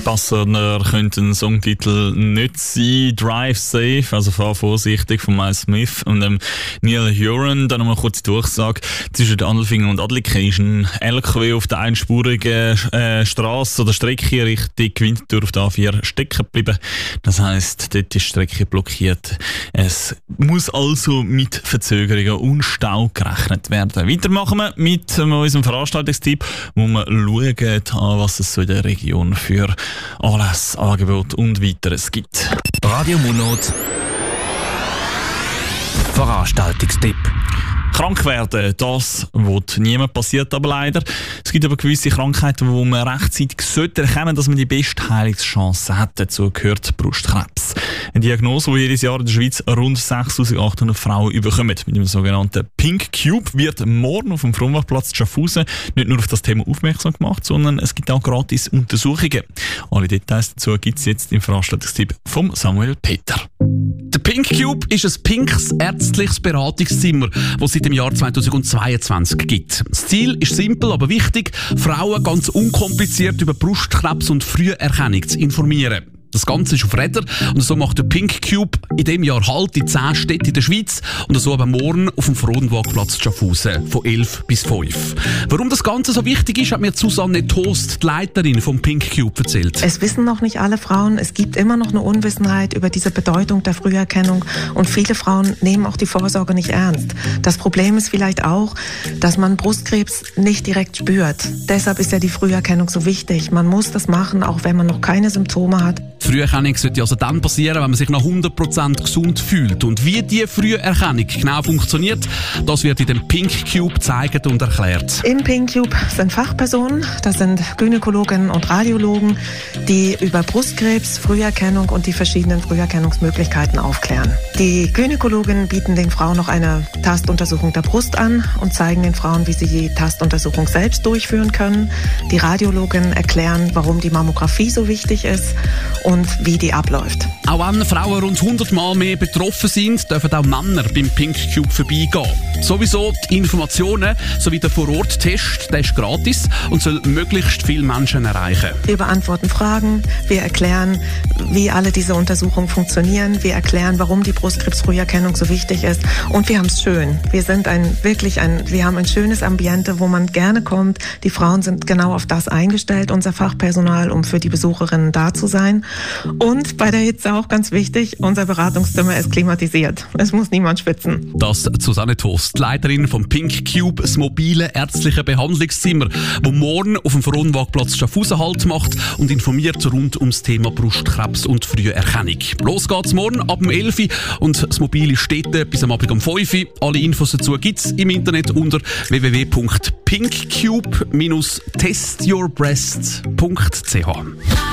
Passender könnte ein Songtitel nicht sein. Drive Safe, also fahr vorsichtig von Miles Smith und Neil Horan. Dann noch mal kurz die Durchsage. Zwischen Andelfingen und Adliken ist ein LKW auf der einspurigen Strasse oder Strecke Richtung Winterthur auf der A4 stecken geblieben. Das heisst, dort ist die Strecke blockiert. Es muss also mit Verzögerungen und Stau gerechnet werden. Weiter machen wir mit unserem Veranstaltungstipp, wo wir schauen, was es so in der Region für Anlässe, Angebote und weiteres gibt. Radio Mundot Veranstaltungstipp. Krank werden, das wird niemand, passiert aber leider. Es gibt aber gewisse Krankheiten, wo man rechtzeitig sollte erkennen, dass man die beste Heilungschance hat. Dazu gehört Brustkrebs. Eine Diagnose, die jedes Jahr in der Schweiz rund 6'800 Frauen bekommen. Mit dem sogenannten Pink Cube wird morgen auf dem Frauenwachplatz Schaffhausen nicht nur auf das Thema aufmerksam gemacht, sondern es gibt auch gratis Untersuchungen. Alle Details dazu gibt es jetzt im Veranstaltungstipp von Samuel Peter. Der Pink Cube ist ein pinkes ärztliches Beratungszimmer, das es seit dem Jahr 2022 gibt. Das Ziel ist simpel, aber wichtig, Frauen ganz unkompliziert über Brustkrebs und Früherkennung zu informieren. Das Ganze ist auf Rädern und so macht der Pink Cube in diesem Jahr Halt in 10 Städten in der Schweiz und so aber morgen auf dem Frodenwagplatz Schaffhausen von 11 bis 5. Warum das Ganze so wichtig ist, hat mir Susanne Toast, die Leiterin vom Pink Cube, erzählt. Es wissen noch nicht alle Frauen, es gibt immer noch eine Unwissenheit über diese Bedeutung der Früherkennung und viele Frauen nehmen auch die Vorsorge nicht ernst. Das Problem ist vielleicht auch, dass man Brustkrebs nicht direkt spürt. Deshalb ist ja die Früherkennung so wichtig. Man muss das machen, auch wenn man noch keine Symptome hat. Früherkennung sollte also dann passieren, wenn man sich nach 100% gesund fühlt. Und wie die Früherkennung genau funktioniert, das wird in dem Pink Cube gezeigt und erklärt. Im Pink Cube sind Fachpersonen, das sind Gynäkologen und Radiologen, die über Brustkrebs, Früherkennung und die verschiedenen Früherkennungsmöglichkeiten aufklären. Die Gynäkologen bieten den Frauen noch eine Tastuntersuchung der Brust an und zeigen den Frauen, wie sie die Tastuntersuchung selbst durchführen können. Die Radiologen erklären, warum die Mammographie so wichtig ist und wie die abläuft. Auch wenn Frauen rund 100 Mal mehr betroffen sind, dürfen auch Männer beim Pink Cube vorbeigehen. Sowieso die Informationen sowie der Vorort-Test, der ist gratis und soll möglichst viele Menschen erreichen. Wir beantworten Fragen, wir erklären, wie alle diese Untersuchungen funktionieren, wir erklären, warum die Brustkrebsfrüherkennung so wichtig ist und wir haben es schön. Wir haben ein schönes Ambiente, wo man gerne kommt. Die Frauen sind genau auf das eingestellt, unser Fachpersonal, um für die Besucherinnen da zu sein. Und bei der Hitze auch ganz wichtig, unser Beratungszimmer ist klimatisiert. Es muss niemand schwitzen. Das Susanne Toast, Leiterin vom Pink Cube, das mobile ärztliche Behandlungszimmer, wo morgen auf dem Frohnwagplatz Schaffhausen Halt macht und informiert rund ums Thema Brustkrebs und Früherkennung. Los geht's morgen ab dem 11 Uhr und das Mobile steht bis am Abend um 5 Uhr. Alle Infos dazu gibt's im Internet unter www.pinkcube-testyourbrest.ch.